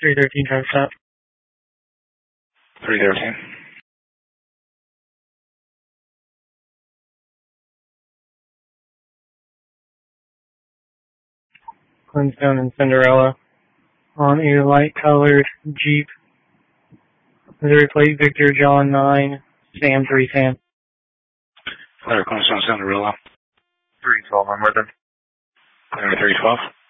313 time stop. 313. Queenstown and Cinderella on a light-colored Jeep. Missouri plate Victor John 9, Sam 3 Sam. Clear, Queenstown, Cinderella. 312, I'm with him. Clear, 312.